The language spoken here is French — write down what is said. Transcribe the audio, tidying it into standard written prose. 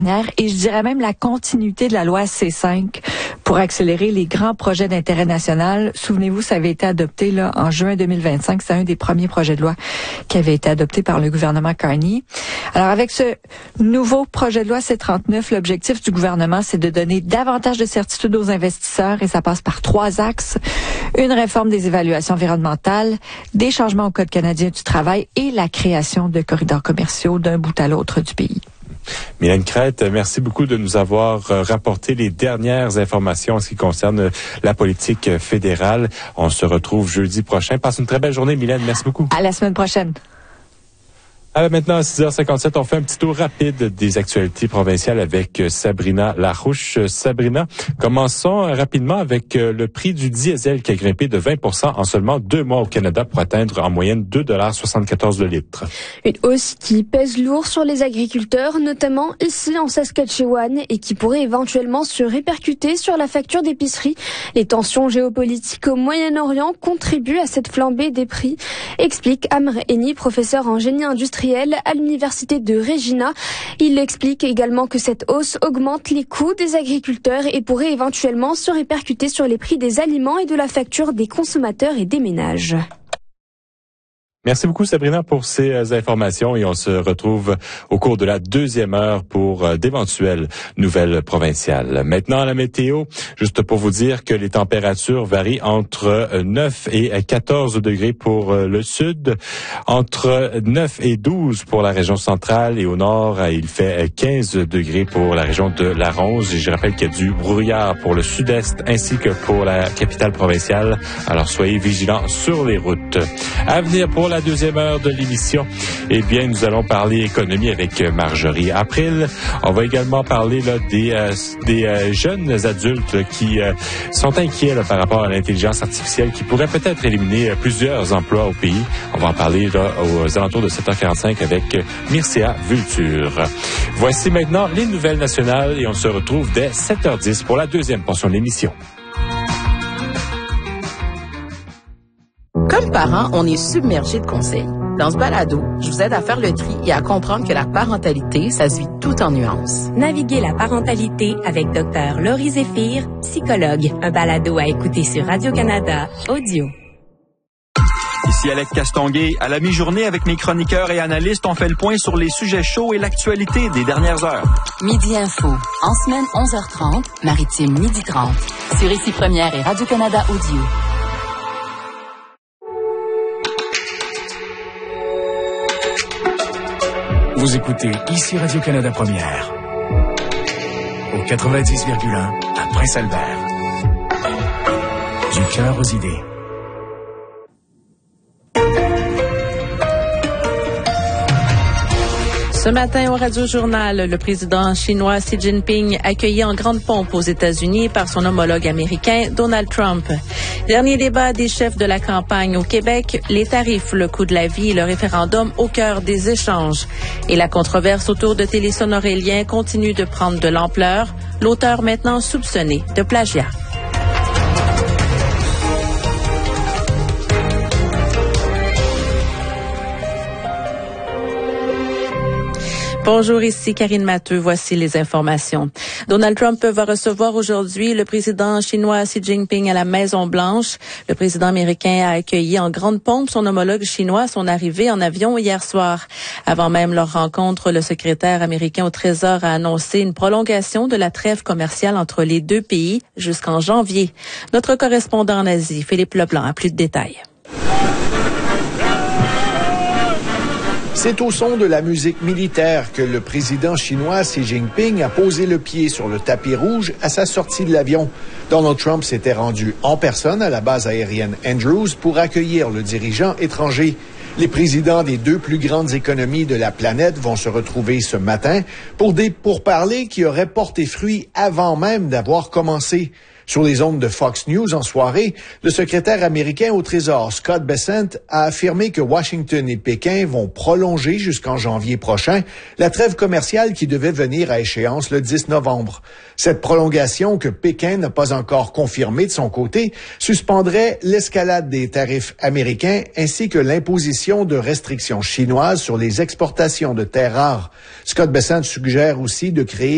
Et je dirais même la continuité de la loi C5 pour accélérer les grands projets d'intérêt national. Souvenez-vous, ça avait été adopté là en juin 2025. C'est un des premiers projets de loi qui avait été adopté par le gouvernement Carney. Alors avec ce nouveau projet de loi C39, l'objectif du gouvernement, c'est de donner davantage de certitude aux investisseurs et ça passe par 3 axes. Une réforme des évaluations environnementales, des changements au Code canadien du travail et la création de corridors commerciaux d'un bout à l'autre du pays. Mylène Crête, merci beaucoup de nous avoir rapporté les dernières informations en ce qui concerne la politique fédérale. On se retrouve jeudi prochain. Passe une très belle journée, Mylène. Merci beaucoup. À la semaine prochaine. Alors maintenant, à 6h57, on fait un petit tour rapide des actualités provinciales avec Sabrina Larouche. Sabrina, commençons rapidement avec le prix du diesel qui a grimpé de 20% en seulement 2 mois au Canada pour atteindre en moyenne 2,74 $ le litre. Une hausse qui pèse lourd sur les agriculteurs, notamment ici en Saskatchewan, et qui pourrait éventuellement se répercuter sur la facture d'épicerie. Les tensions géopolitiques au Moyen-Orient contribuent à cette flambée des prix, explique Amr Eni, professeur en génie industriel à l'université de Regina. Il explique également que cette hausse augmente les coûts des agriculteurs et pourrait éventuellement se répercuter sur les prix des aliments et de la facture des consommateurs et des ménages. Merci beaucoup, Sabrina, pour ces informations et on se retrouve au cours de la deuxième heure pour d'éventuelles nouvelles provinciales. Maintenant, la météo, juste pour vous dire que les températures varient entre 9 et 14 degrés pour le sud, entre 9 et 12 pour la région centrale et au nord, il fait 15 degrés pour la région de la Ronge. Et je rappelle qu'il y a du brouillard pour le sud-est ainsi que pour la capitale provinciale. Alors, soyez vigilants sur les routes. À venir pour la deuxième heure de l'émission, eh bien, nous allons parler économie avec Marjorie April. On va également parler là, des jeunes adultes là, qui sont inquiets là, par rapport à l'intelligence artificielle qui pourrait peut-être éliminer plusieurs emplois au pays. On va en parler là, aux alentours de 7h45 avec Mircea Vulture. Voici maintenant les nouvelles nationales et on se retrouve dès 7h10 pour la deuxième portion de l'émission. Comme parents, on est submergé de conseils. Dans ce balado, je vous aide à faire le tri et à comprendre que la parentalité, ça se vit tout en nuances. Naviguez la parentalité avec Dr Laurie Zéphir, psychologue. Un balado à écouter sur Radio-Canada, audio. Ici Alex Castonguay. À la mi-journée, avec mes chroniqueurs et analystes, on fait le point sur les sujets chauds et l'actualité des dernières heures. Midi Info. En semaine, 11h30, Maritime, 12h30. Sur Ici Première et Radio-Canada Audio. Vous écoutez Ici Radio-Canada Première, au 90,1 à Prince-Albert. Du cœur aux idées. Ce matin au Radio-Journal, le président chinois Xi Jinping accueilli en grande pompe aux États-Unis par son homologue américain Donald Trump. Dernier débat des chefs de la campagne au Québec, les tarifs, le coût de la vie et le référendum au cœur des échanges. Et la controverse autour de Téléson Aurélien continue de prendre de l'ampleur, l'auteur maintenant soupçonné de plagiat. Bonjour, ici Karine Matteux. Voici les informations. Donald Trump va recevoir aujourd'hui le président chinois Xi Jinping à la Maison-Blanche. Le président américain a accueilli en grande pompe son homologue chinois à son arrivée en avion hier soir. Avant même leur rencontre, le secrétaire américain au Trésor a annoncé une prolongation de la trêve commerciale entre les deux pays jusqu'en janvier. Notre correspondant en Asie, Philippe Leblanc, a plus de détails. C'est au son de la musique militaire que le président chinois Xi Jinping a posé le pied sur le tapis rouge à sa sortie de l'avion. Donald Trump s'était rendu en personne à la base aérienne Andrews pour accueillir le dirigeant étranger. Les présidents des deux plus grandes économies de la planète vont se retrouver ce matin pour des pourparlers qui auraient porté fruit avant même d'avoir commencé. Sur les ondes de Fox News en soirée, le secrétaire américain au Trésor, Scott Bessent, a affirmé que Washington et Pékin vont prolonger jusqu'en janvier prochain la trêve commerciale qui devait venir à échéance le 10 novembre. Cette prolongation, que Pékin n'a pas encore confirmée de son côté, suspendrait l'escalade des tarifs américains ainsi que l'imposition de restrictions chinoises sur les exportations de terres rares. Scott Bessent suggère aussi de créer